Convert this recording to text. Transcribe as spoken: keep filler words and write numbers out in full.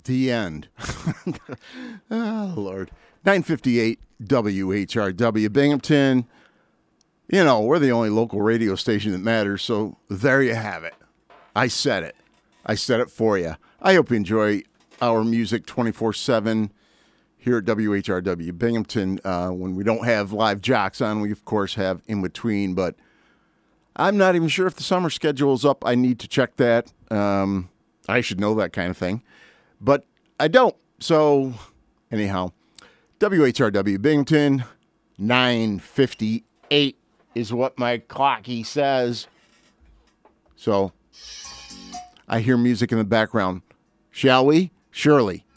The end. Oh, Lord. nine fifty-eight W H R W Binghamton. You know, we're the only local radio station that matters, so there you have it. I said it. I said it for you. I hope you enjoy our music twenty-four seven here at W H R W Binghamton. Uh, when we don't have live jocks on, we, of course, have in between, but I'm not even sure if the summer schedule is up. I need to check that. Um, I should know that kind of thing, but I don't. So, anyhow, W H R W Binghamton, nine fifty-eight is what my clocky says. So, I hear music in the background. Shall we? Surely.